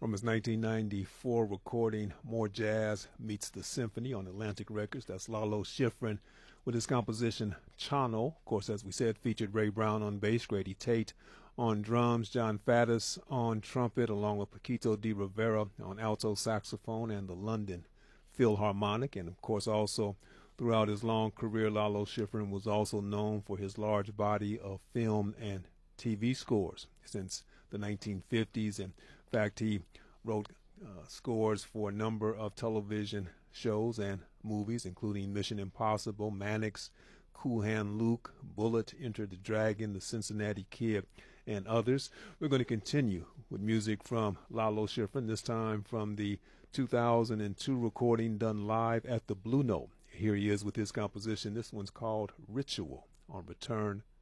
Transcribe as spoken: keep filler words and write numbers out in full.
from his nineteen ninety-four recording More Jazz Meets the Symphony on Atlantic Records. That's Lalo Schifrin with his composition Chano. Of course, as we said, featured Ray Brown on bass, Grady Tate on drums, John Faddis on trumpet, along with Paquito de Rivera on alto saxophone and the London Philharmonic. And of course, also throughout his long career, Lalo Schifrin was also known for his large body of film and T V scores since the nineteen fifties. In fact, he wrote uh, scores for a number of television shows and movies, including Mission Impossible, Mannix, Cool Hand Luke, Bullet, Enter the Dragon, The Cincinnati Kid, and others. We're going to continue with music from Lalo Schifrin, this time from the two thousand two recording done live at the Blue Note. Here he is with his composition. This one's called Ritual on Return